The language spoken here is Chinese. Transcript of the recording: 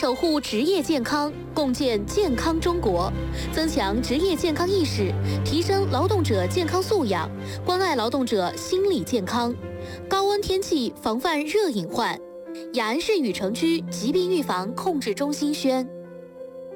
守护职业健康，共建健康中国，增强职业健康意识，提升劳动者健康素养，关爱劳动者心理健康。高温天气防范热隐患。雅安市禹城区疾病预防控制中心宣。